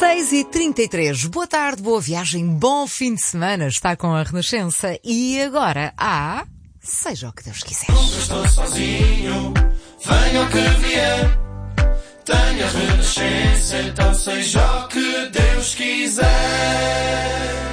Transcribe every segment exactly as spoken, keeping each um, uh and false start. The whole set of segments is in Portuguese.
seis e trinta e três. Boa tarde, boa viagem, bom fim de semana. Está com a Renascença e agora há... Seja o que Deus quiser. Nunca estou sozinho, venha o que vier. Tenha Renascença, então seja o que Deus quiser.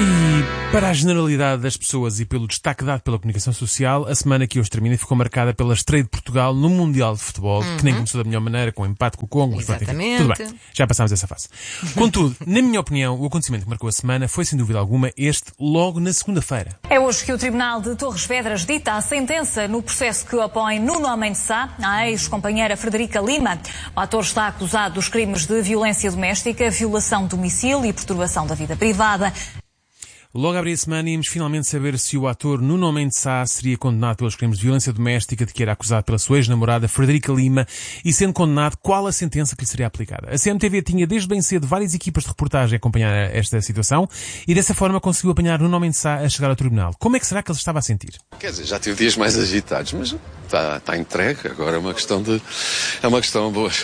E para a generalidade das pessoas e pelo destaque dado pela comunicação social, a semana que hoje termina ficou marcada pela estreia de Portugal no Mundial de Futebol, uhum. que nem começou da melhor maneira, com um empate com o Congo. Exatamente. Mas, tudo bem, já passámos essa fase. Contudo, na minha opinião, o acontecimento que marcou a semana foi, sem dúvida alguma, este logo na segunda-feira. É hoje que o Tribunal de Torres Vedras dita a sentença no processo que opõe Nuno Mendes Sá à ex-companheira Frederica Lima. O ator está acusado dos crimes de violência doméstica, violação de domicílio e perturbação da vida privada. Logo a abrir a semana íamos finalmente saber se o ator Nuno Mendes Sá seria condenado pelos crimes de violência doméstica de que era acusado pela sua ex-namorada Frederica Lima e, sendo condenado, qual a sentença que lhe seria aplicada. A C M T V tinha desde bem cedo várias equipas de reportagem a acompanhar esta situação e dessa forma conseguiu apanhar Nuno Mendes Sá a chegar ao tribunal. Como é que será que ele estava a sentir? Quer dizer, já tive dias mais agitados, mas está, está entregue. Agora é uma questão de... É uma questão boa.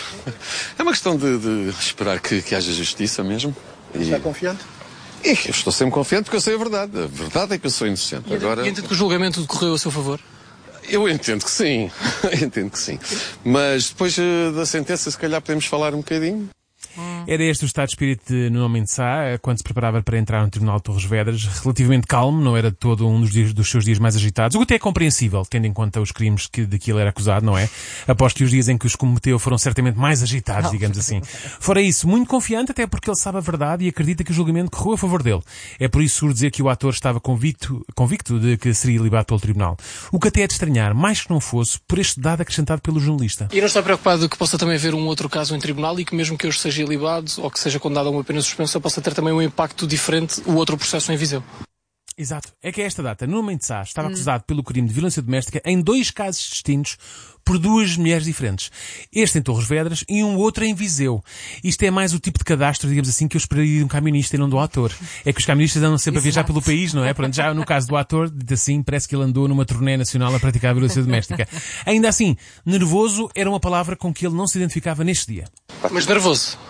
É uma questão de, de esperar que, que haja justiça mesmo. E... Está confiante? E eu estou sempre confiante porque eu sei a verdade. A verdade é que eu sou inocente. E, Agora... e entende que o julgamento decorreu a seu favor? Eu entendo que sim. entendo que sim. Mas depois uh, da sentença, se calhar podemos falar um bocadinho. Era este o estado de espírito de Nuno Mendes Sá quando se preparava para entrar no Tribunal de Torres Vedras, relativamente calmo, não era de todo um dos, dias, dos seus dias mais agitados, o que até é compreensível, tendo em conta os crimes que, de que ele era acusado, não é? Após que os dias em que os cometeu foram certamente mais agitados, digamos assim. Fora isso, muito confiante, até porque ele sabe a verdade e acredita que o julgamento correu a favor dele. É por isso seguro dizer que o ator estava convicto, convicto de que seria libado pelo Tribunal. O que até é de estranhar, mais que não fosse, por este dado acrescentado pelo jornalista. E não está preocupado que possa também haver um outro caso em tribunal e que mesmo que hoje seja libado ou que seja condenado a uma pena suspensa, possa ter também um impacto diferente o outro processo em Viseu? Exato. É que a esta data, Nuno Mendes Sá estava hum. acusado pelo crime de violência doméstica em dois casos distintos por duas mulheres diferentes. Este em Torres Vedras e um outro em Viseu. Isto é mais o tipo de cadastro, digamos assim, que eu esperaria de um camionista e não do ator. É que os camionistas andam sempre a viajar pelo país, não é? Pronto, já no caso do ator, dito assim, parece que ele andou numa turnê nacional a praticar a violência doméstica. Ainda assim, nervoso era uma palavra com que ele não se identificava neste dia. Mas nervoso?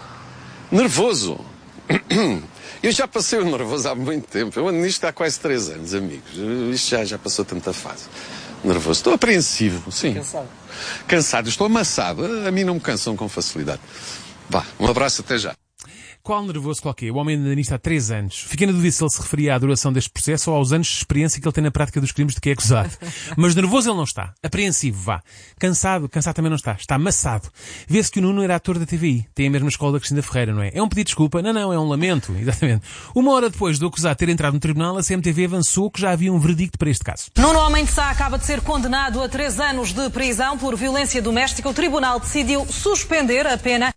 Nervoso? Eu já passei o nervoso há muito tempo. Eu ando nisto há quase três anos, amigos. Isto já, já passou tanta fase. Nervoso. Estou apreensivo, sim. Cansado. Cansado. Estou amassado. A mim não me cansam com facilidade. Vá, um abraço, até já. Qual nervoso qualquer? O homem anda nisto há três anos. Fiquei na dúvida se ele se referia à duração deste processo ou aos anos de experiência que ele tem na prática dos crimes de que é acusado. Mas nervoso ele não está. Apreensivo, vá. Cansado, cansado também não está. Está amassado. Vê-se que o Nuno era ator da T V I. Tem a mesma escola da Cristina Ferreira, não é? É um pedido de desculpa? Não, não, é um lamento. Exatamente. Uma hora depois do acusado ter entrado no tribunal, a C M T V avançou que já havia um veredicto para este caso. Nuno Mendes Sá acaba de ser condenado a três anos de prisão por violência doméstica. O tribunal decidiu suspender a pena.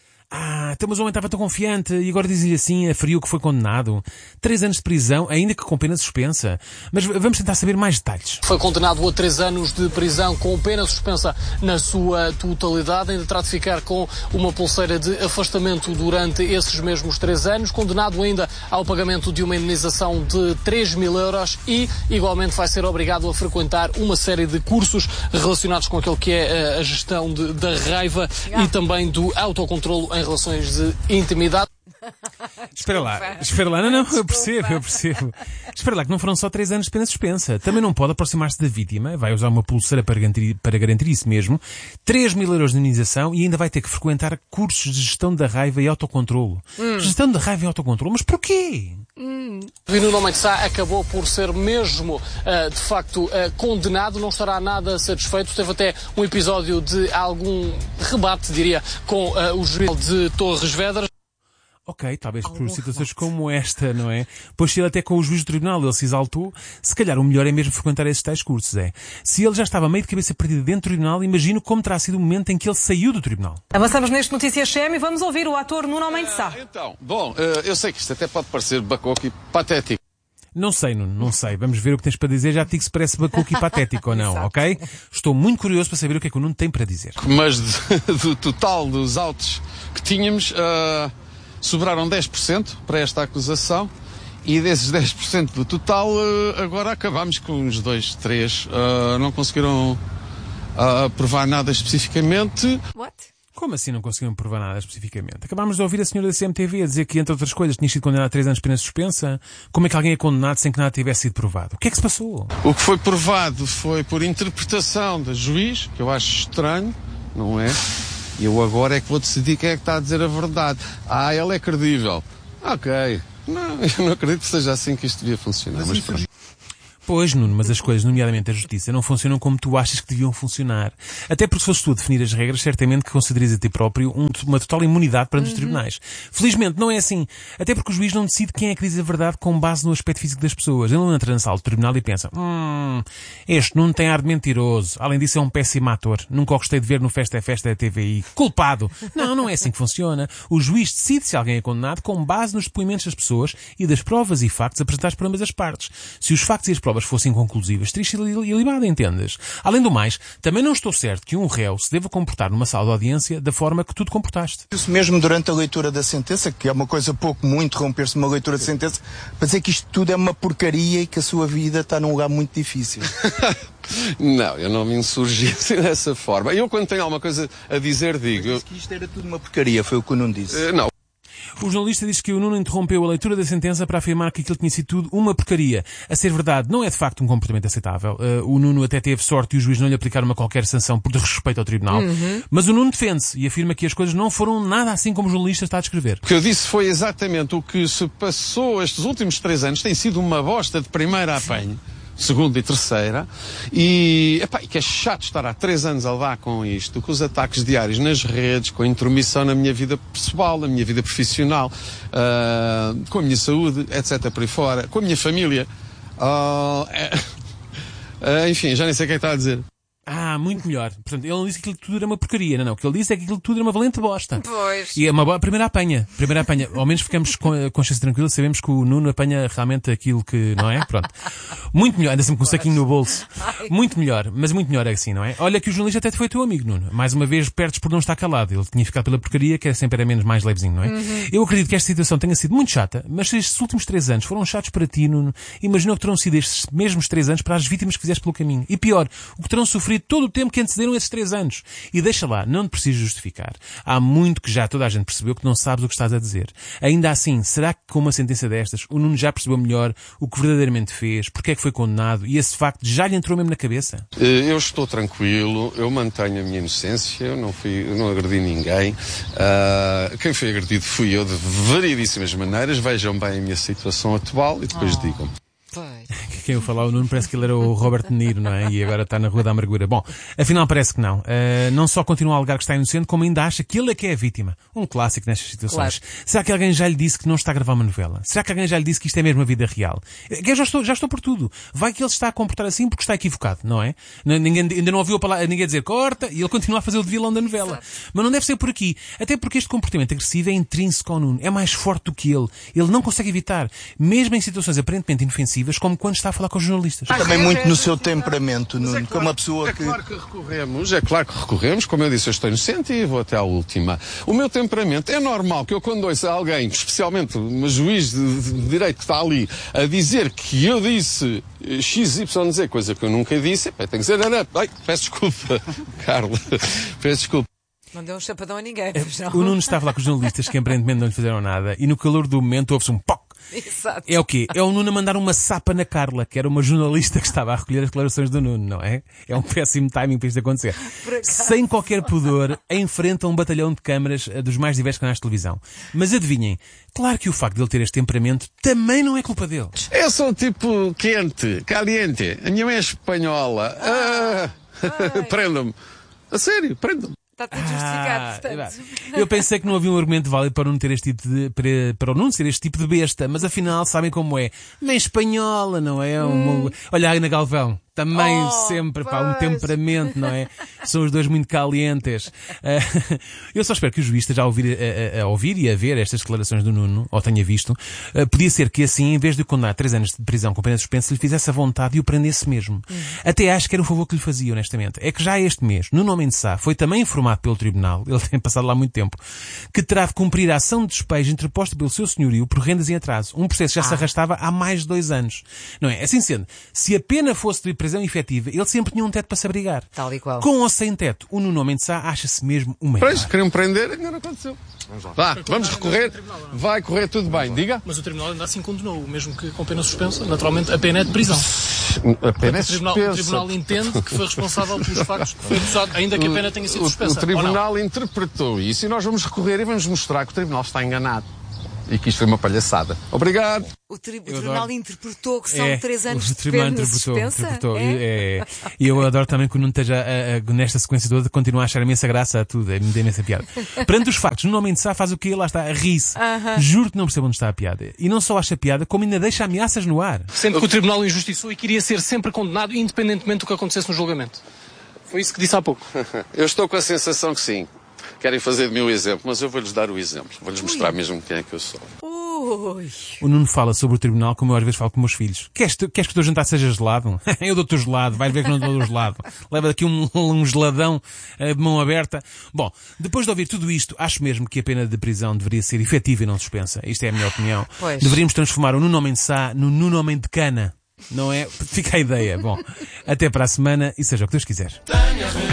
Ah, então, mas o homem estava tão confiante e agora diz-lhe assim, a frio que foi condenado. Três anos de prisão, ainda que com pena suspensa. Mas vamos tentar saber mais detalhes. Foi condenado a três anos de prisão com pena suspensa na sua totalidade. Ainda terá de ficar com uma pulseira de afastamento durante esses mesmos três anos. Condenado ainda ao pagamento de uma indenização de três mil euros e, igualmente, vai ser obrigado a frequentar uma série de cursos relacionados com aquilo que é a gestão de, da raiva e também do autocontrolo em relações de intimidade. Espera lá, espera lá, não, não, eu percebo, eu percebo. Espera lá, que não foram só três anos de pena suspensa. Também não pode aproximar-se da vítima, vai usar uma pulseira para garantir, para garantir isso mesmo, três mil euros de indenização e ainda vai ter que frequentar cursos de gestão da raiva e autocontrolo. Hum. Gestão da raiva e autocontrolo, mas porquê? Hum. O Nuno Mendes Sá acabou por ser mesmo, uh, de facto, uh, condenado, não estará nada satisfeito. Teve até um episódio de algum rebate, diria, com uh, o juiz de Torres Vedras. Ok, talvez por situações como esta, não é? Pois se ele até com o juiz do tribunal ele se exaltou, se calhar o melhor é mesmo frequentar esses tais cursos, é. Se ele já estava meio de cabeça perdida dentro do tribunal, imagino como terá sido o momento em que ele saiu do tribunal. Avançamos neste Notícias C M e vamos ouvir o ator Nuno Mendes Sá. Ah, então, bom, eu sei que isto até pode parecer bacoco e patético. Não sei, Nuno, não sei. Vamos ver o que tens para dizer. Já te digo se parece bacoco e patético ou não, ok? Estou muito curioso para saber o que é que o Nuno tem para dizer. Mas de, do total dos autos que tínhamos... Uh... sobraram dez por cento para esta acusação e desses dez por cento do total, agora acabamos com uns dois, três. Uh, não conseguiram uh, provar nada especificamente. What? Como assim não conseguiram provar nada especificamente? Acabámos de ouvir a senhora da C M T V a dizer que, entre outras coisas, tinha sido condenado a três anos de pena suspensa. Como é que alguém é condenado sem que nada tivesse sido provado? O que é que se passou? O que foi provado foi por interpretação da juiz, que eu acho estranho, não é? E eu agora é que vou decidir quem é que está a dizer a verdade. Ah, ela é credível. Ok. Não, eu não acredito que seja assim que isto devia funcionar. Mas, mas Pois, Nuno, mas as coisas, nomeadamente a justiça, não funcionam como tu achas que deviam funcionar. Até porque se fosses tu a definir as regras, certamente que consideras a ti próprio um, uma total imunidade perante os tribunais. Felizmente, não é assim. Até porque o juiz não decide quem é que diz a verdade com base no aspecto físico das pessoas. Ele não entra na sala do tribunal e pensa, hum, este Nuno tem ar de mentiroso. Além disso é um péssimo ator. Nunca o gostei de ver no Festa é Festa da T V I. Culpado! Não, não é assim que funciona. O juiz decide se alguém é condenado com base nos depoimentos das pessoas e das provas e factos apresentados por ambas as partes. Se os factos e as provas fossem conclusivas, teria sido ilibado, entendes? Além do mais, também não estou certo que um réu se deva comportar numa sala de audiência da forma que tu te comportaste. Isso mesmo durante a leitura da sentença, que é uma coisa pouco comum interromper-se uma leitura de sentença, para dizer que isto tudo é uma porcaria e que a sua vida está num lugar muito difícil. Não, eu não me insurgi dessa forma. Eu, quando tenho alguma coisa a dizer, digo... Mas disse que isto era tudo uma porcaria, foi o que o Nuno disse. Uh, não. O jornalista diz que o Nuno interrompeu a leitura da sentença para afirmar que aquilo tinha sido tudo uma porcaria. A ser verdade, não é de facto um comportamento aceitável. Uh, o Nuno até teve sorte e o juiz não lhe aplicaram uma qualquer sanção por desrespeito ao tribunal. Uhum. Mas o Nuno defende-se e afirma que as coisas não foram nada assim como o jornalista está a descrever. O que eu disse foi exatamente o que se passou estes últimos três anos. Tem sido uma bosta de primeira apanho. Segunda e terceira, e, epá, e que é chato estar há três anos a levar com isto, com os ataques diários nas redes, com a intromissão na minha vida pessoal, na minha vida profissional, uh, com a minha saúde, etcétera, por aí fora, com a minha família. Uh, é, uh, enfim, já nem sei o que é que está a dizer. Ah, muito melhor. Portanto, ele não disse que aquilo tudo era uma porcaria. Não, não. O que ele disse é que aquilo tudo era uma valente bosta. Pois. E é uma boa primeira apanha. Primeira apanha. Ao menos ficamos com a consciência tranquila, sabemos que o Nuno apanha realmente aquilo que, não é? Pronto. Muito melhor. Anda sempre com um saquinho no bolso. Muito melhor. Mas muito melhor é assim, não é? Olha que o jornalista até foi teu amigo, Nuno. Mais uma vez, perdes por não estar calado. Ele tinha ficado pela porcaria, que sempre era menos mais levezinho, não é? Uhum. Eu acredito que esta situação tenha sido muito chata, mas se estes últimos três anos foram chatos para ti, Nuno, imagina o que terão sido estes mesmos três anos para as vítimas que fizeste pelo caminho. E pior, o que terão sofrido todo o tempo que antecedeu esses três anos. E deixa lá, não te preciso justificar. Há muito que já toda a gente percebeu que não sabes o que estás a dizer. Ainda assim, será que com uma sentença destas, o Nuno já percebeu melhor o que verdadeiramente fez, porque é que foi condenado e esse facto já lhe entrou mesmo na cabeça? Eu estou tranquilo, eu mantenho a minha inocência, eu não, fui, eu não agredi ninguém. Uh, quem foi agredido fui eu de variedíssimas maneiras. Vejam bem a minha situação atual e depois oh. digam. Quem eu falar o Nuno parece que ele era o Robert De Niro, não é? E agora está na Rua da Amargura. Bom, afinal parece que não. Uh, não só continua a alegar que está inocente, como ainda acha que ele é que é a vítima. Um clássico nestas situações. Claro. Será que alguém já lhe disse que não está a gravar uma novela? Será que alguém já lhe disse que isto é mesmo a vida real? Eu já estou, já estou por tudo. Vai que ele está a comportar assim porque está equivocado, não é? Ninguém, ainda não ouviu a palavra, ninguém dizer corta e ele continua a fazer o de vilão da novela. Exato. Mas não deve ser por aqui. Até porque este comportamento agressivo é intrínseco ao Nuno. É mais forte do que ele. Ele não consegue evitar. Mesmo em situações aparentemente inofensivas, como quando está a falar com os jornalistas. Também muito no seu temperamento, Nuno, é claro, como uma pessoa é que... É claro que recorremos, é claro que recorremos, como eu disse, eu estou inocente e vou até à última. O meu temperamento, é normal que eu quando ouço alguém, especialmente um juiz de, de direito que está ali, a dizer que eu disse X Y Z, coisa que eu nunca disse, tem que dizer, ai, peço desculpa, Carla, peço desculpa. Não deu um chapadão a ninguém. O Nuno está a falar com os jornalistas que aparentemente não lhe fizeram nada e no calor do momento ouve-se um poc. Exato. É o quê? É o Nuno a mandar uma sapa na Carla, que era uma jornalista que estava a recolher as declarações do Nuno, não é? É um péssimo timing para isto acontecer. Sem qualquer pudor, enfrenta um batalhão de câmaras dos mais diversos canais de televisão. Mas adivinhem, claro que o facto de ele ter este temperamento também não é culpa dele. Eu sou tipo quente, caliente. A minha mãe é espanhola. Ah, ah, prendam-me. A sério, prendam-me. Está tudo justificado, ah, portanto. Eu pensei que não havia um argumento válido para o Nuno ter este tipo de, para, para o Nuno ser este tipo de besta, mas afinal sabem como é. Nem espanhola, não é? Hum. Um, olha a Ana Galvão. Também oh, sempre, pá, um temperamento, não é? São os dois muito calientes. Uh, eu só espero que o juiz esteja a ouvir, a, a, a ouvir e a ver estas declarações do Nuno, ou tenha visto. Uh, podia ser que assim, em vez de condenar três anos de prisão com pena de suspenso, lhe fizesse a vontade e o prendesse mesmo. Uhum. Até acho que era o favor que lhe fazia, honestamente. É que já este mês, Nuno Mendes Sá foi também informado pelo tribunal, ele tem passado lá muito tempo, que terá de cumprir a ação de despejo interposta pelo seu senhorio por rendas em atraso. Um processo que já ah. se arrastava há mais de dois anos. Não é? Assim sendo, se a pena fosse de prisão prisão efetiva, ele sempre tinha um teto para se abrigar. Tal e qual. Com ou sem teto, o Nuno Mendes Sá acha-se mesmo o maior. Pois, queriam prender, ainda não aconteceu. Vá, vamos recorrer. Vai correr tudo bem. Diga. Mas o Tribunal ainda assim condenou, mesmo que com pena suspensa. Naturalmente, a pena é de prisão. A pena é o, tribunal, o Tribunal entende que foi responsável pelos factos que foi acusado, ainda que a pena tenha sido suspensa. O, o Tribunal interpretou isso e nós vamos recorrer e vamos mostrar que o Tribunal está enganado. E que isto foi uma palhaçada. Obrigado. O, tri o Tribunal adoro. interpretou que são é, três anos o de pena interpretou, suspensa? Interpretou. É? E é, eu adoro também que o Nuno esteja a, a, nesta sequência toda, continua a achar imensa graça a tudo, é me dá imensa piada. Perante os factos, o Nuno Mendes Sá faz o quê? Lá está, a rir-se. Uh -huh. Juro que não percebo onde está a piada. E não só acha piada, como ainda deixa ameaças no ar. Sendo que o Tribunal injustiçou e queria ser sempre condenado, independentemente do que acontecesse no julgamento. Foi isso que disse há pouco. Eu estou com a sensação que sim. Querem fazer de mim o exemplo, mas eu vou-lhes dar o exemplo. Vou-lhes mostrar mesmo quem é que eu sou. Ui. O Nuno fala sobre o tribunal como eu às vezes falo com meus filhos. Queres, tu, queres que o teu jantar seja gelado? Eu dou-te o gelado, vais ver que não dou o gelado. Leva daqui um, um geladão uh, de mão aberta. Bom, depois de ouvir tudo isto, acho mesmo que a pena de prisão deveria ser efetiva e não suspensa. Isto é a minha opinião. Pois. Deveríamos transformar o Nuno Mendes Sá no Nuno Homem de Cana. Não é? Fica a ideia. Bom, até para a semana e seja o que Deus quiser.